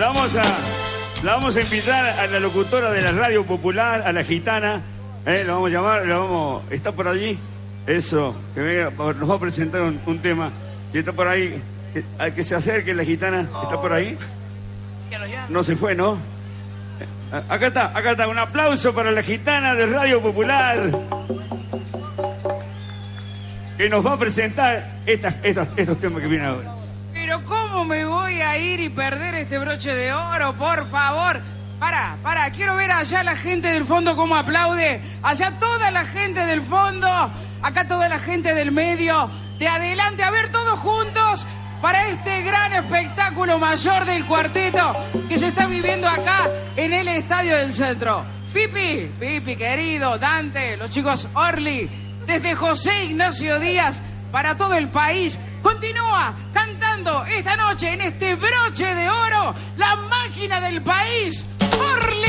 La vamos a invitar a la locutora de la Radio Popular, a la gitana. La vamos a llamar, ¿está por allí? Eso, que venga, nos va a presentar un tema. Y está por ahí, que se acerque la gitana. ¿Está por ahí? No se fue, ¿no? Acá está. Un aplauso para la gitana de Radio Popular, que nos va a presentar estos temas que vienen ahora. Pero ¿cómo me voy a ir y perder este broche de oro? Por favor. Pará. Quiero ver allá la gente del fondo cómo aplaude. Allá toda la gente del fondo. Acá toda la gente del medio. De adelante. A ver todos juntos para este gran espectáculo mayor del cuarteto que se está viviendo acá en el Estadio del Centro. Pipi, querido, Dante, los chicos Orly, desde José Ignacio Díaz para todo el país. Continúa cantando esta noche en este broche de oro la máquina del país,